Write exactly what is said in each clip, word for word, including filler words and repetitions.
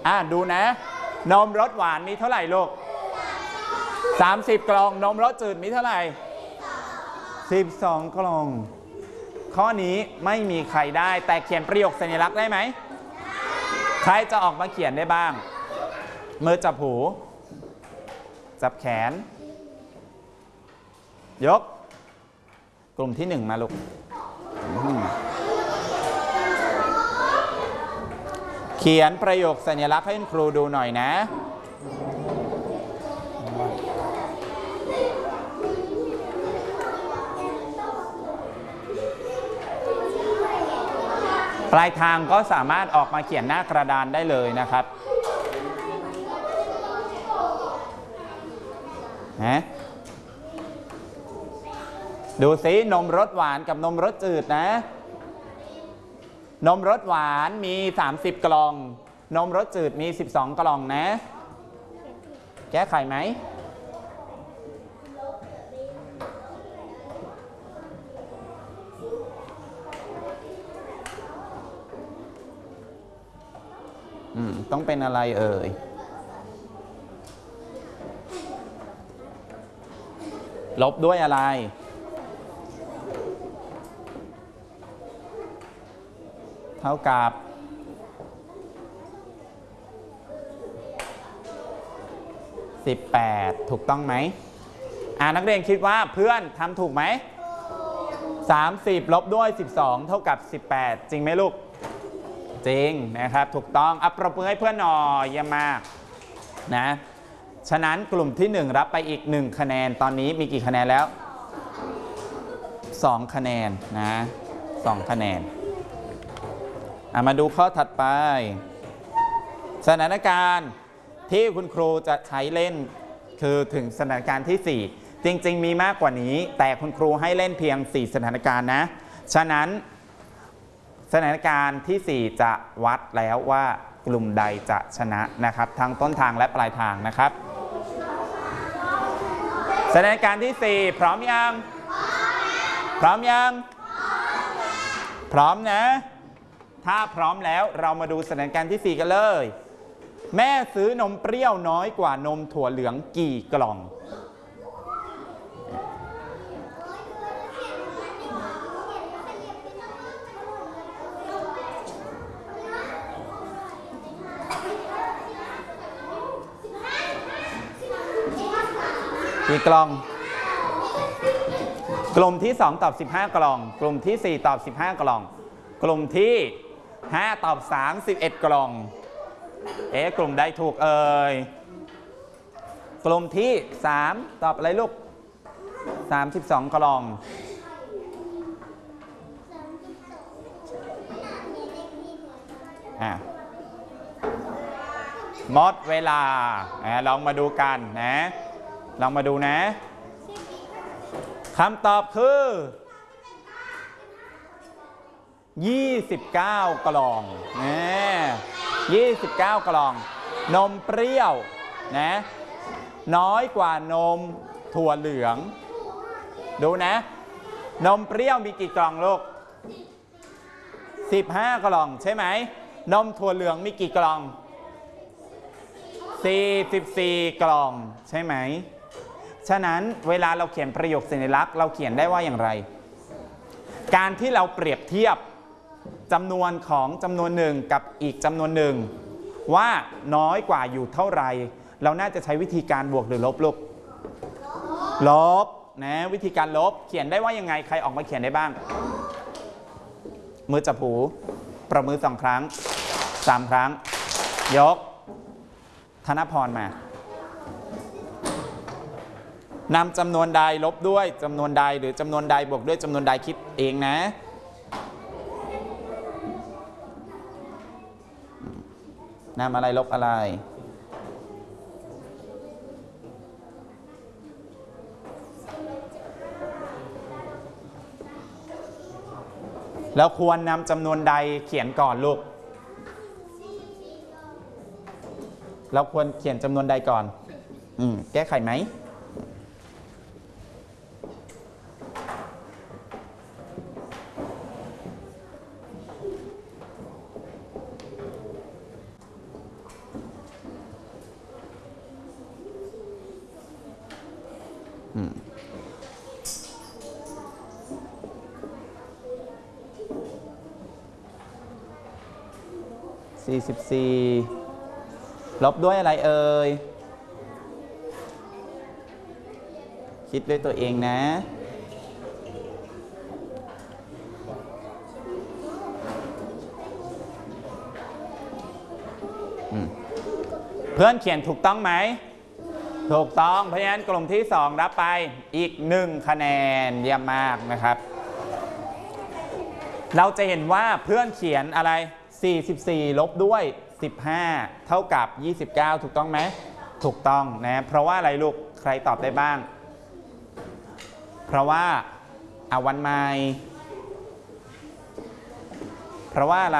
อ่ะดูนะนมรสหวานมีเท่าไหร่ลูกสามสิบกล่องนมรสจืดมีเท่าไหร่สิบสองกล่องข้อนี้ไม่มีใครได้แต่เขียนประโยคสัญลักษณ์ได้ไหมใครจะออกมาเขียนได้บ้างมือจับหูจับแขนยกกลุ่มที่หนึ่งมาลูกเขียนประโยคสัญลักษณ์ให้คุณครูดูหน่อยนะปลายทางก็สามารถออกมาเขียนหน้ากระดานได้เลยนะครับนะดูสินมรสหวานกับนมรสจืดนะนมรสหวานมีสามสิบกล่องนมรสจืดมีสิบสองกล่องนะแก้ไขไหมอืมต้องเป็นอะไรเอ่ยลบด้วยอะไรเท่ากับสิบแปดถูกต้องไหมอ่านักเรียนคิดว่าเพื่อนทำถูกไหมสามสิบลบด้วยสิบสองเท่ากับสิบแปดจริงไหมลูกจริงนะครับถูกต้องอัปปรบมือให้เพื่อนหน่อยเยี่ยมมากนะฉะนั้นกลุ่มที่หนึ่งรับไปอีกหนึ่งคะแนนตอนนี้มีกี่คะแนนแล้วสองคะแนนนะสองคะแนนมาดูข้อถัดไปสถานการณ์ที่คุณครูจะใช้เล่นคือถึงสถานการณ์ที่สี่จริงๆมีมากกว่านี้แต่คุณครูให้เล่นเพียงสี่สถานการณ์นะฉะนั้นสถานการณ์ที่สี่จะวัดแล้วว่ากลุ่มใดจะชนะนะครับทั้งต้นทางและปลายทางนะครับสถานการณ์ที่สี่พร้อมยังพร้อมยังพร้อมนะถ้าพร้อมแล้วเรามาดูสถานการณ์ที่สี่กันเลยแม่ซื้อนมเปรี้ยวน้อยกว่านมถั่วเหลืองกี่กล่องกี่กล่องกลุ่มที่สองตอบสิบห้ากล่องกลุ่มที่สี่ตอบสิบห้ากล่องกลุ่มที่ห้าตอบสามสิบเอ็ดกล่องเอ๊ะกลุ่มใดถูกเอ่ยกลุ่มที่สามตอบอะไรลูกสามสิบสองกล่องอ่ะหมดเวลาลองมาดูกันนะลองมาดูนะคำตอบคือยี่สิบเก้ากล่องนะยี่สิบเก้ากล่องนมเปรี้ยวนะน้อยกว่านมถั่วเหลืองดูนะนมเปรี้ยวมีกี่กล่องลูกสิบห้ากล่องใช่ไหมนมถั่วเหลืองมีกี่กล่องสี่สิบสี่กล่องใช่ไหมฉะนั้นเวลาเราเขียนประโยคสัญลักษณ์เราเขียนได้ว่าอย่างไรการที่เราเปรียบเทียบจำนวนของจำนวนหนึ่งกับอีกจำนวนหนึ่งว่าน้อยกว่าอยู่เท่าไหร่เราน่าจะใช้วิธีการบวกหรือลบลูกลบนะวิธีการลบเขียนได้ว่ายังไงใครออกมาเขียนได้บ้างมือจับหูประมือสองครั้งสามครั้งยกธนพรมานำจำนวนใดลบด้วยจำนวนใดหรือจำนวนใดบวกด้วยจำนวนใดคิดเองนะนำอะไรลบอะไรแล้วควรนำจำนวนใดเขียนก่อนลูกเราควรเขียนจำนวนใดก่อนอืมแก้ไขไหมสี่สิบสี่ลบด้วยอะไรเอ่ยคิดด้วยตัวเองนะเพื่อนเขียนถูกต้องไหมถูกต้องเพราะฉะนั้นกลุ่มที่สองรับไปอีกหนึ่งคะแนนเยี่ยมมากนะครับเราจะเห็นว่าเพื่อนเขียนอะไรสี่สิบสี่ลบด้วยสิบห้าเท่ากับยี่สิบเก้าถูกต้องไหมถูกต้องนะเพราะว่าอะไรลูกใครตอบได้บ้างเพราะว่าอาวันใหม่เพราะว่าอะไร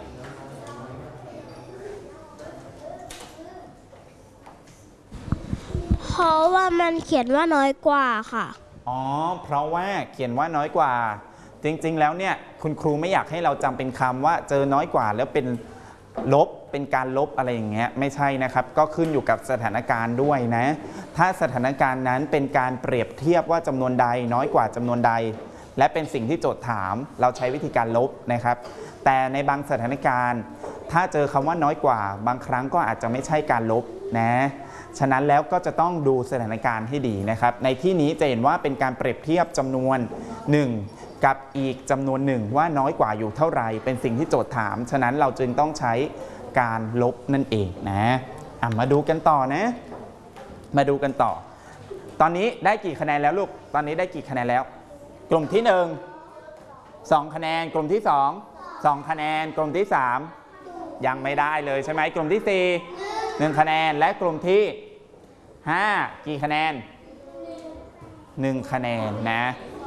เพราะว่ามันเขียนว่าน้อยกว่าค่ะอ๋อเพราะว่าเขียนว่าน้อยกว่าจริงๆแล้วเนี่ยคุณครูไม่อยากให้เราจำเป็นคำว่าเจอน้อยกว่าแล้วเป็นลบเป็นการลบอะไรอย่างเงี้ยไม่ใช่นะครับก็ขึ้นอยู่กับสถานการณ์ด้วยนะถ้าสถานการณ์นั้นเป็นการเปรียบเทียบว่าจำนวนใดน้อยกว่าจำนวนใดและเป็นสิ่งที่โจทย์ถามเราใช้วิธีการลบนะครับแต่ในบางสถานการณ์ถ้าเจอคำว่าน้อยกว่าบางครั้งก็อาจจะไม่ใช่การลบนะฉะนั้นแล้วก็จะต้องดูสถานการณ์ให้ดีนะครับในที่นี้จะเห็นว่าเป็นการเปรียบเทียบจำนวนหนึ่งกับอีกจำนวนหนึ่งว่าน้อยกว่าอยู่เท่าไหร่เป็นสิ่งที่โจทย์ถามฉะนั้นเราจึงต้องใช้การลบนั่นเองนะอ่ะมาดูกันต่อนะมาดูกันต่อตอนนี้ได้กี่คะแนนแล้วลูกตอนนี้ได้กี่คะแนนแล้วกลุ่มที่หนึ่งสองคะแนนกลุ่มที่สองสองคะแนนกลุ่มที่สามยังไม่ได้เลยใช่ไหมกลุ่มที่สี่หนึ่งคะแนนและกลุ่มที่ห้ากี่คะแนนหนึ่งคะแนนนะ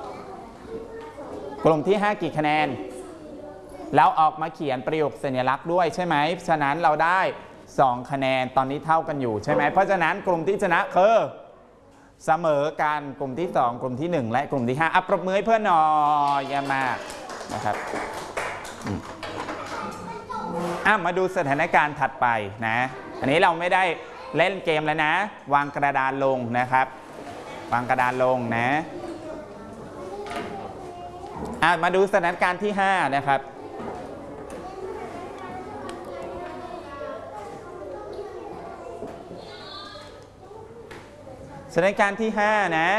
กลุ่มที่ห้ากี่คะแนนแล้วออกมาเขียนประโยคสัญลักษณ์ด้วยใช่ไหมฉะนั้นเราได้สองคะแนนตอนนี้เท่ากันอยู่ใช่ไหมเพราะฉะนั้นกลุ่มที่ชนะคือเสมอกันกลุ่มที่สองกลุ่มที่หนึ่งและกลุ่มที่ห้าอัปปรบมือให้เพื่อนหน่อยเยี่ยมมากนะครับอ่ะมาดูสถานการณ์ถัดไปนะอันนี้เราไม่ได้เล่นเกมแล้วนะวางกระดานลงนะครับวางกระดานลงนะอ่ะมาดูสถานการณ์ที่ห้านะครับสถานการณ์ที่ห้านะ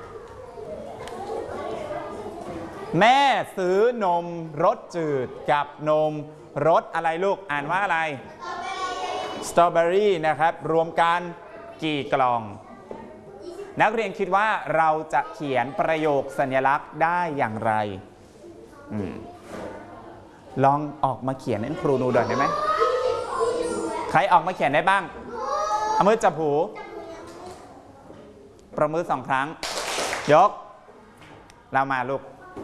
แม่ซื้อนมรสจืดกับนมรสอะไรลูกอ่านว่าอะไรสตรอเบอรี่นะครับรวมกันกี่กล่องนักเรียนคิดว่าเราจะเขียนประโยคสัญลักษณ์ได้อย่างไรอลองออกมาเขียนให้ครูดูหน่อยได้ไหมใครออกมาเขียนได้บ้างเอามือจับหูประมือสองครั้งยกเรามาลูก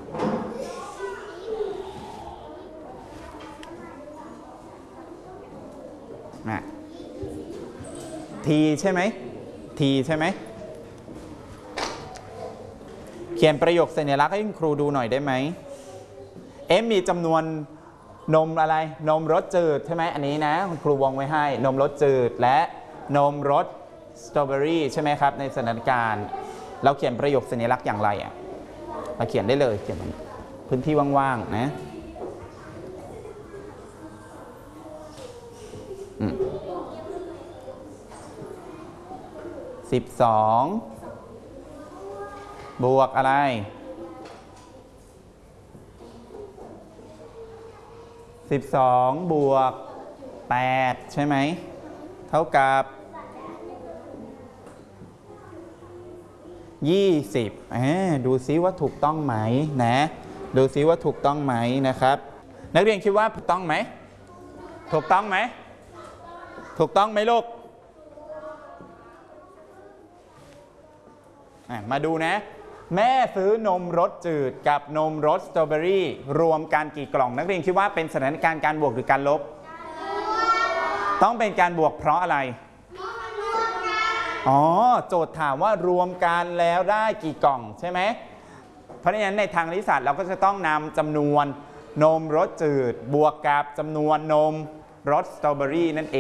ทีใช่ไหมทีใช่ไหมเขียนประโยคสัญลักษณ์ให้ครูดูหน่อยได้ไหมเอ็มมีจำนวนนมอะไรนมรสจืดใช่ไหมอันนี้นะคุณครูวงไว้ให้นมรสจืดและนมรสสตรอเบอรี่ใช่ไหมครับในสถานการณ์เราเขียนประโยคสัญลักษณ์อย่างไรอ่ะเราเขียนได้เลยเขียนพื้นที่ว่างๆนะสิบสองบวกอะไรสิบสองบวกแปดใช่ไหมเท่ากับยี่สิบดูซิว่าถูกต้องไหมนะดูซิว่าถูกต้องไหมนะครับนักเรียนคิดว่าถูกต้องไหมถูกต้องไหมถูกต้องไหมลูกมาดูนะแม่ซื้อนมรสจืดกับนมรสสตรอเบอรี่รวมกันกี่กล่องนักเรียนคิดว่าเป็นสถานการณ์การบวกหรือการลบต้องเป็นการบวกเพราะอะไรอ๋อโจทย์ถามว่ารวมกันแล้วได้กี่กล่องใช่ไหมเพราะฉะนั้นในทางคณิตศาสตร์เราก็จะต้องนำจำนวนนมรสจืดบวกกับจำนวนนมรสสตรอเบอรี่นั่นเอง